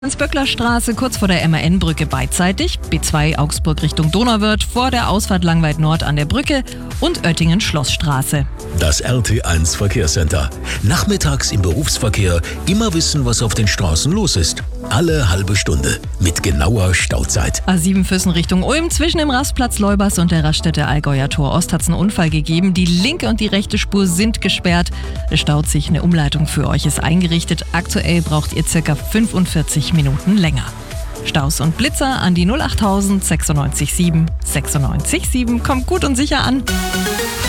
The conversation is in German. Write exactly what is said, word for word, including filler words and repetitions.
Hans-Böckler-Straße kurz vor der M A N-Brücke beidseitig, B zwei Augsburg Richtung Donauwörth vor der Ausfahrt Langweid Nord an der Brücke und Oettingen-Schlossstraße. Das R T eins Verkehrscenter. Nachmittags im Berufsverkehr immer wissen, was auf den Straßen los ist. Alle halbe Stunde mit genauer Stauzeit. A sieben Füssen Richtung Ulm zwischen dem Rastplatz Leubers und der Raststätte Allgäuer Tor Ost hat es einen Unfall gegeben. Die linke und die rechte Spur sind gesperrt. Es staut sich, eine Umleitung für euch ist eingerichtet. Aktuell braucht ihr ca. fünfundvierzig Minuten länger. Staus und Blitzer an die null achttausend sechsundneunzig sieben sechsundneunzig sieben. Kommt gut und sicher an.